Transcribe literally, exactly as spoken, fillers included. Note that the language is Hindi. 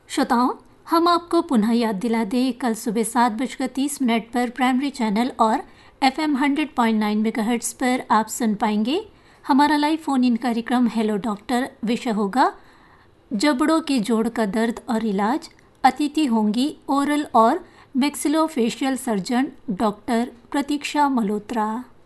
श्रोताओं, हम आपको पुनः याद दिला दें, कल सुबह सात बजकर तीस मिनट पर प्राइमरी चैनल और F am hundred point nine megahertz पर आप सुन पाएंगे हमारा लाइव फोन इन कार्यक्रम हेलो डॉक्टर। विषय होगा जबड़ों के जोड़ का दर्द और इलाज। अतिथि होंगी ओरल और मैक्सिलोफेशियल सर्जन डॉक्टर प्रतीक्षा मल्होत्रा।